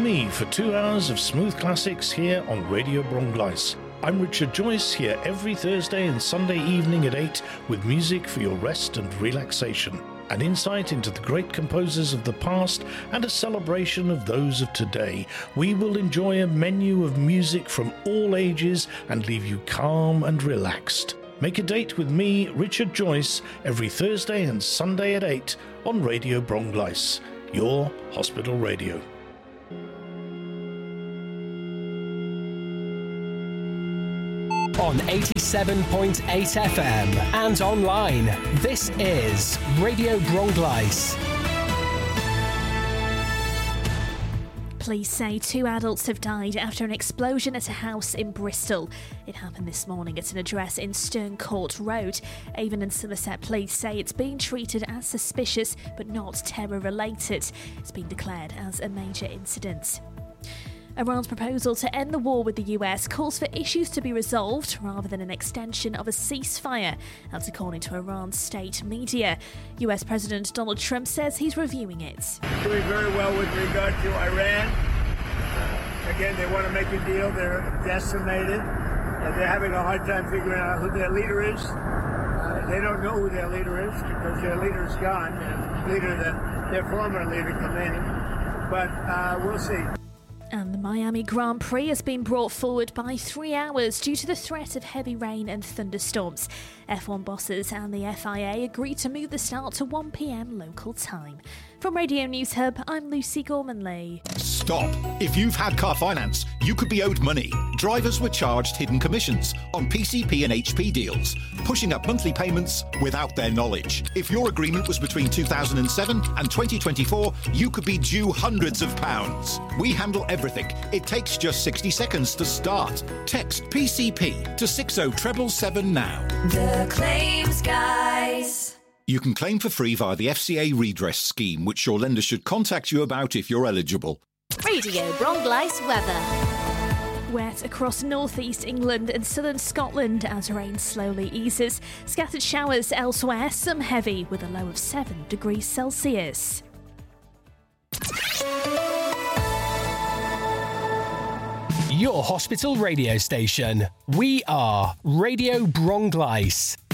me for 2 hours of smooth classics here on Radio Bronglice. I'm Richard Joyce, here every Thursday and Sunday evening at 8 with music for your rest and relaxation. An insight into the great composers of the past and a celebration of those of today. We will enjoy a menu of music from all ages and leave you calm and relaxed. Make a date with me, Richard Joyce, every Thursday and Sunday at 8 on Radio Bronglice, your hospital radio. On 87.8 FM and online, this is Radio Bronglice. Police say 2 adults have died after an explosion at a house in Bristol. It happened this morning at an address in Stern Court Road. Avon and Somerset Police say it's being treated as suspicious but not terror-related. It's been declared as a major incident. Iran's proposal to end the war with the US calls for issues to be resolved rather than an extension of a ceasefire. That's according to Iran's state media. US President Donald Trump says he's reviewing it. Doing very well with regard to Iran. Again, they want to make a deal. They're decimated. They're having a hard time figuring out who their leader is. They don't know who their leader is because their leader is gone. Their former leader, Khomeini. But we'll see. And the Miami Grand Prix has been brought forward by 3 hours due to the threat of heavy rain and thunderstorms. F1 bosses and the FIA agreed to move the start to 1 p.m. local time. From Radio News Hub, I'm Lucy Gorman-Lee. Stop. If you've had car finance, you could be owed money. Drivers were charged hidden commissions on PCP and HP deals, pushing up monthly payments without their knowledge. If your agreement was between 2007 and 2024, you could be due hundreds of pounds. We handle everything. It takes just 60 seconds to start. Text PCP to 60777 now. The Claims Guys. You can claim for free via the FCA redress scheme, which your lender should contact you about if you're eligible. Radio Bronglice weather. Wet across northeast England and southern Scotland as rain slowly eases. Scattered showers elsewhere, some heavy with a low of 7 degrees Celsius. Your hospital radio station. We are Radio Bronglice.